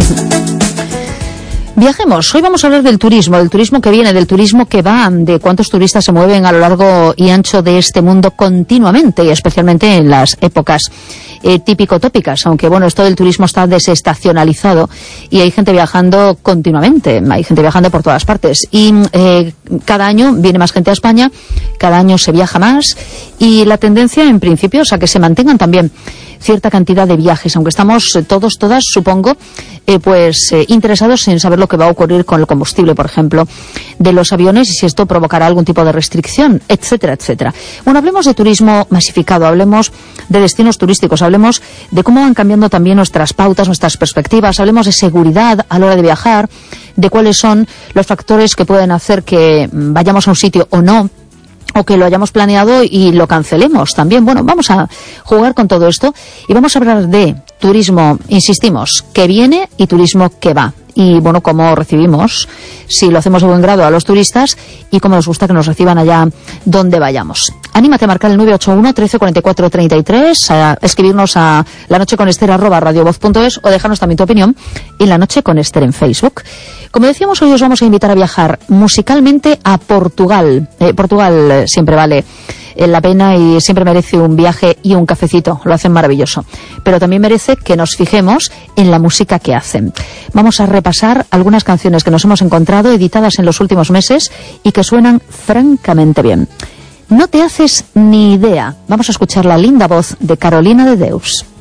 Viajemos. Hoy vamos a hablar del turismo que viene, del turismo que va, de cuántos turistas se mueven a lo largo y ancho de este mundo continuamente, y especialmente en las épocas típico-tópicas, aunque bueno, esto del turismo está desestacionalizado y hay gente viajando continuamente, hay gente viajando por todas partes y cada año viene más gente a España, cada año se viaja más y la tendencia en principio es a que se mantengan también cierta cantidad de viajes, aunque estamos todas, supongo, interesados en saber lo que va a ocurrir con el combustible, por ejemplo, de los aviones y si esto provocará algún tipo de restricción, etcétera, etcétera. Bueno, hablemos de turismo masificado, hablemos de destinos turísticos, hablemos de cómo van cambiando también nuestras pautas, nuestras perspectivas, hablemos de seguridad a la hora de viajar, de cuáles son los factores que pueden hacer que vayamos a un sitio o no, o que lo hayamos planeado y lo cancelemos también. Bueno, vamos a jugar con todo esto y vamos a hablar de turismo, insistimos, que viene y turismo que va. Y bueno, cómo recibimos, si lo hacemos de buen grado, a los turistas y cómo nos gusta que nos reciban allá donde vayamos. Anímate a marcar el 981 13 44 33, a escribirnos a lanocheconester@radiovoz.es o dejarnos también tu opinión en La Noche con Ester en Facebook. Como decíamos, hoy os vamos a invitar a viajar musicalmente a Portugal. Portugal siempre vale la pena y siempre merece un viaje y un cafecito, lo hacen maravilloso. Pero también merece que nos fijemos en la música que hacen. Vamos a repasar algunas canciones que nos hemos encontrado editadas en los últimos meses y que suenan francamente bien. No te haces ni idea. Vamos a escuchar la linda voz de Carolina de Deus.